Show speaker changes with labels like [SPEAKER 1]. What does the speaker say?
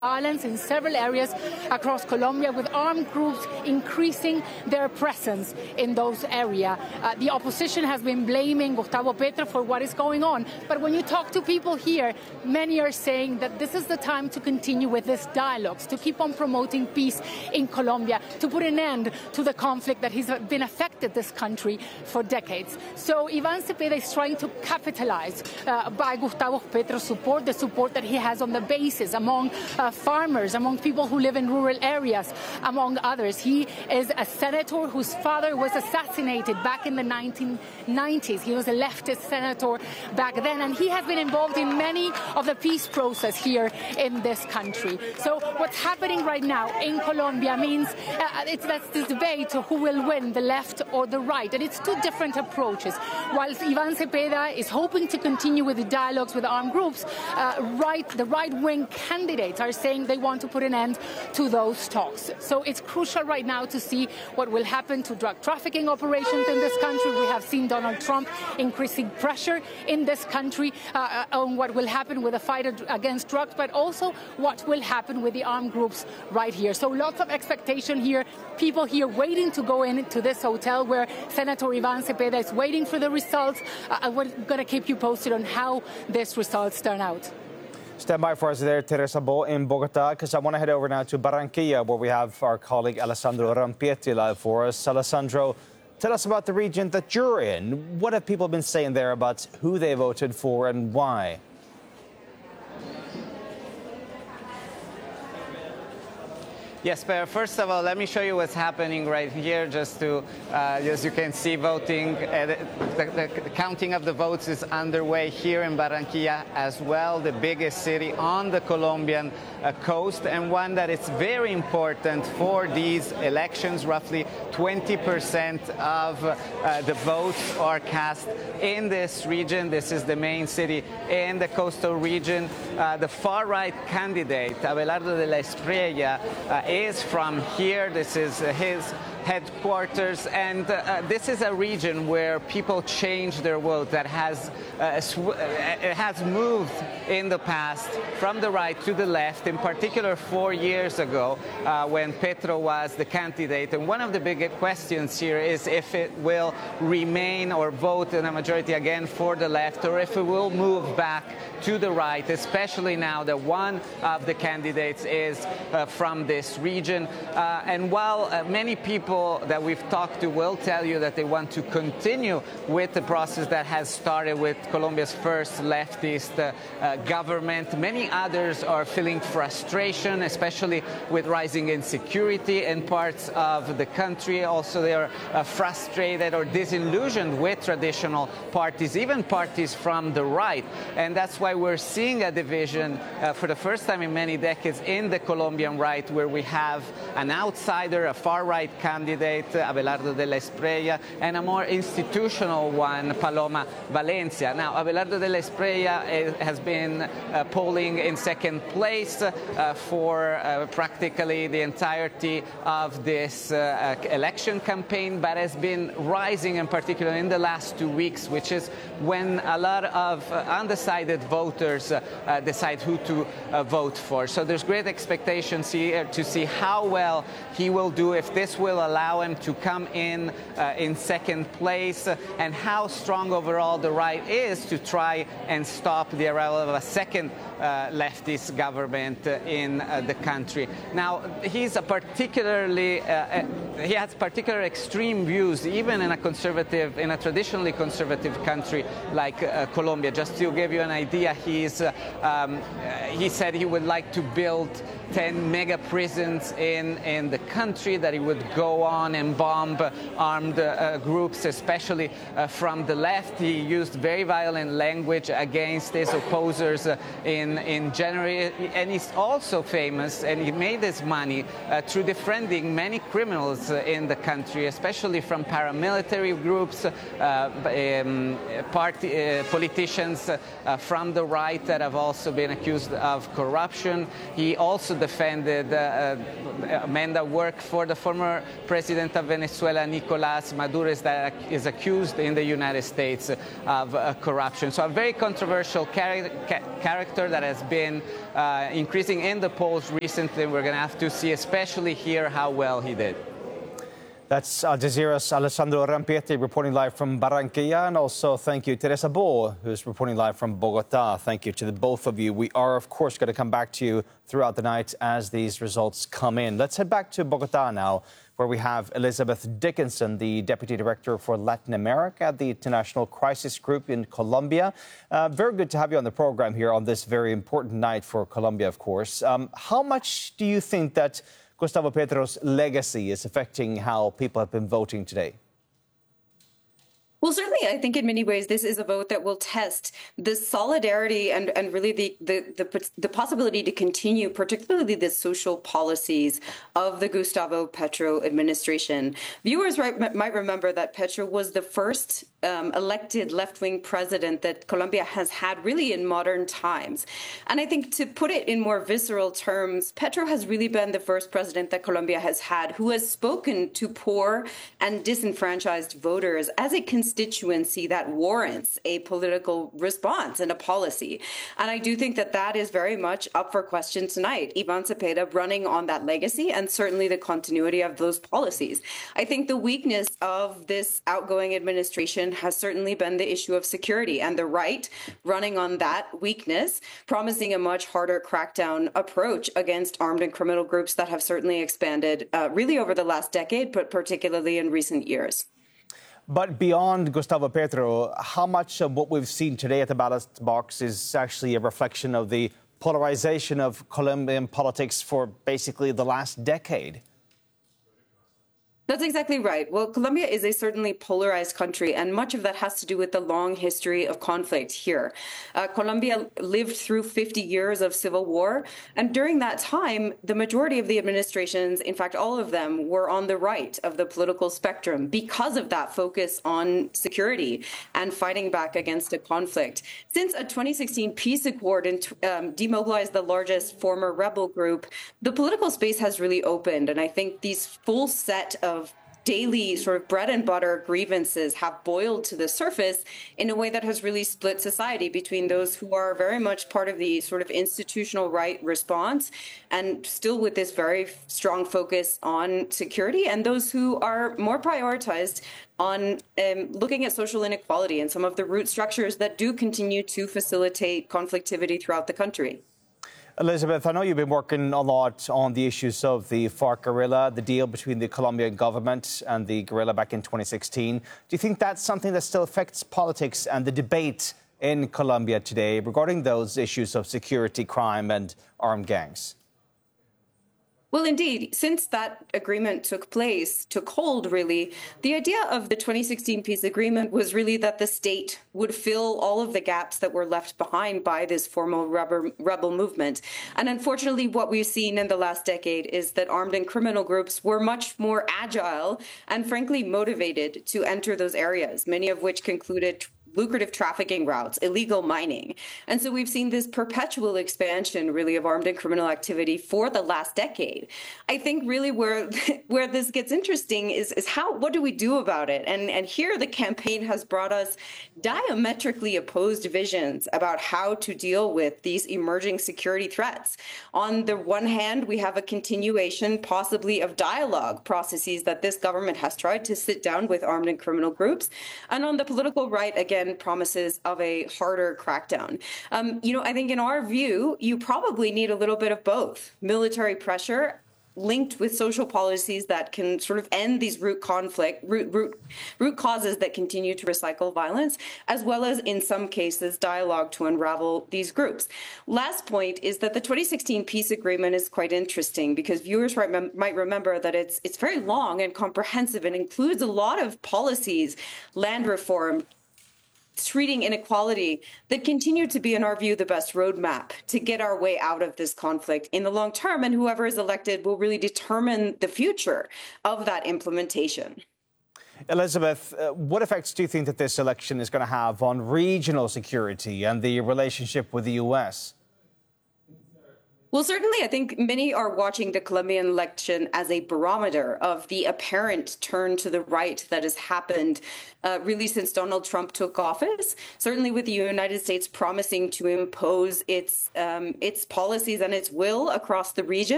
[SPEAKER 1] violence in several areas across Colombia, with armed groups increasing their presence in those areas. The opposition has been blaming Gustavo Petro for what is going on. But when you talk to people here, many are saying that this is the time to continue with these dialogues, to keep on promoting peace in Colombia, to put an end to the conflict that has been affected this country for decades. So Iván Cepeda is trying to capitalize by Gustavo Petro's support, the support that he has on the bases among farmers, among people who live in rural areas, among others. He is a senator whose father was assassinated back in the 1990s. He was a leftist senator back then, and he has been involved in many of the peace process here in this country. So what's happening right now in Colombia means that's this debate of who will win, the left or the right, and it's two different approaches. While Iván Cepeda is hoping to continue with the dialogues with armed groups, the right-wing candidates are saying they want to put an end to those talks. So it's crucial right now to see what will happen to drug trafficking operations in this country. We have seen Donald Trump increasing pressure in this country on what will happen with the fight against drugs, but also what will happen with the armed groups right here. So lots of expectation here, people here waiting to go into this hotel where Senator Iván Cepeda is waiting for the results. We're going to keep you posted on how these results turn out.
[SPEAKER 2] Stand by for us there, Teresa Bo in Bogota, because I want to head over now to Barranquilla, where we have our colleague Alessandro Rampietri live for us. Alessandro, tell us about the region that you're in. What have people been saying there about who they voted for and why?
[SPEAKER 3] Yes, but first of all, let me show you what's happening right here, just to, as you can see, voting, the counting of the votes is underway here in Barranquilla as well, the biggest city on the Colombian coast, and one that is very important for these elections. Roughly 20% of the votes are cast in this region. This is the main city in the coastal region. The far-right candidate, Abelardo de la Espriella, is from here. This is his headquarters, and this is a region where people change their vote, that has moved in the past from the right to the left, in particular 4 years ago when Petro was the candidate. And one of the big questions here is if it will remain or vote in a majority again for the left, or if it will move back to the right, especially now that one of the candidates is from this region. And while many people that we've talked to will tell you that they want to continue with the process that has started with Colombia's first leftist government, many others are feeling frustration, especially with rising insecurity in parts of the country. Also, they are frustrated or disillusioned with traditional parties, even parties from the right. And that's why we're seeing a division for the first time in many decades in the Colombian right, where we have an outsider, a far-right candidate, Abelardo de la Espriella, and a more institutional one, Paloma Valencia. Now, Abelardo de la Espriella has been polling in second place for practically the entirety of this election campaign, but has been rising in particular in the last 2 weeks, which is when a lot of undecided voters decide who to vote for. So there's great expectations here to see how well he will do, if this will allow him to come in second place, and how strong overall the right is to try and stop the arrival of a second leftist government in the country. Now, he has particular extreme views, even in a traditionally conservative country like Colombia. Just to give you an idea, he said he would like to build 10 mega prisons in the country, that he would go on and bomb armed groups, especially from the left. He used very violent language against his opposers in January, and he's also famous, and he made his money through defriending many criminals in the country, especially from paramilitary groups, politicians from the right that have also been accused of corruption. He also defended men that work for the former president of Venezuela, Nicolas Maduro, is accused in the United States of corruption. So a very controversial character that has been increasing in the polls recently. We're going to have to see, especially here, how well he did.
[SPEAKER 2] That's Al Jazeera's Alessandro Rampietri reporting live from Barranquilla. And also thank you, Teresa Bo, who's reporting live from Bogota. Thank you to the both of you. We are, of course, going to come back to you throughout the night as these results come in. Let's head back to Bogota now, where we have Elizabeth Dickinson, the Deputy Director for Latin America at the International Crisis Group in Colombia. Very good to have you on the program here on this very important night for Colombia, of course. How much do you think that Gustavo Petro's legacy is affecting how people have been voting today?
[SPEAKER 4] Well, certainly, I think in many ways this is a vote that will test the solidarity and really the possibility to continue, particularly the social policies of the Gustavo Petro administration. Viewers might remember that Petro was the first elected left-wing president that Colombia has had really in modern times. And I think to put it in more visceral terms, Petro has really been the first president that Colombia has had who has spoken to poor and disenfranchised voters as a constituency that warrants a political response and a policy. And I do think that that is very much up for question tonight. Ivan Cepeda running on that legacy and certainly the continuity of those policies. I think the weakness of this outgoing administration has certainly been the issue of security, and the right running on that weakness, promising a much harder crackdown approach against armed and criminal groups that have certainly expanded really over the last decade, but particularly in recent years.
[SPEAKER 2] But beyond Gustavo Petro, how much of what we've seen today at the ballot box is actually a reflection of the polarization of Colombian politics for basically the last decade?
[SPEAKER 4] That's exactly right. Well, Colombia is a certainly polarized country, and much of that has to do with the long history of conflict here. Colombia lived through 50 years of civil war, and during that time, the majority of the administrations, in fact, all of them, were on the right of the political spectrum because of that focus on security and fighting back against a conflict. Since a 2016 peace accord demobilized the largest former rebel group, the political space has really opened, and I think these full set of daily sort of bread and butter grievances have boiled to the surface in a way that has really split society between those who are very much part of the sort of institutional right response and still with this very strong focus on security, and those who are more prioritized on looking at social inequality and some of the root structures that do continue to facilitate conflictivity throughout the country.
[SPEAKER 2] Elizabeth, I know you've been working a lot on the issues of the FARC guerrilla, the deal between the Colombian government and the guerrilla back in 2016. Do you think that's something that still affects politics and the debate in Colombia today regarding those issues of security, crime and armed gangs?
[SPEAKER 4] Well, indeed, since that agreement took hold, really, the idea of the 2016 peace agreement was really that the state would fill all of the gaps that were left behind by this formal rebel movement. And unfortunately, what we've seen in the last decade is that armed and criminal groups were much more agile and frankly motivated to enter those areas, many of which concluded lucrative trafficking routes, illegal mining. And so we've seen this perpetual expansion really of armed and criminal activity for the last decade. I think really where this gets interesting is what do we do about it? And here the campaign has brought us diametrically opposed visions about how to deal with these emerging security threats. On the one hand, we have a continuation possibly of dialogue processes that this government has tried to sit down with armed and criminal groups. And on the political right, again, promises of a harder crackdown. I think in our view, you probably need a little bit of both. Military pressure linked with social policies that can sort of end these root causes that continue to recycle violence, as well as in some cases dialogue to unravel these groups. Last point is that the 2016 peace agreement is quite interesting because viewers might remember that it's very long and comprehensive and includes a lot of policies, land reform, treating inequality that continue to be, in our view, the best roadmap to get our way out of this conflict in the long term. And whoever is elected will really determine the future of that implementation.
[SPEAKER 2] Elizabeth, what effects do you think that this election is going to have on regional security and the relationship with the U.S.?
[SPEAKER 4] Well, certainly, I think many are watching the Colombian election as a barometer of the apparent turn to the right that has happened really since Donald Trump took office. Certainly with the United States promising to impose its policies and its will across the region.